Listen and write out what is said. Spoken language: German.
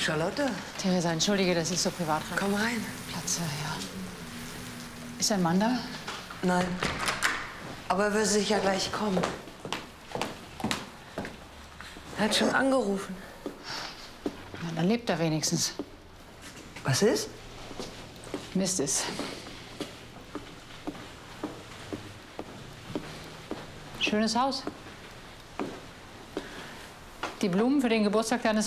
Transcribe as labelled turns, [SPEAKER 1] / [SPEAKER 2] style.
[SPEAKER 1] Charlotte?
[SPEAKER 2] Theresa, entschuldige, dass ich so privat rein.
[SPEAKER 1] Komm rein.
[SPEAKER 2] Platze, ja. Ist dein Mann da?
[SPEAKER 1] Nein. Aber er wird sicher gleich kommen. Er hat schon angerufen.
[SPEAKER 2] Na, dann lebt er wenigstens.
[SPEAKER 1] Was ist?
[SPEAKER 2] Mist ist. Schönes Haus. Die Blumen für den Geburtstag deines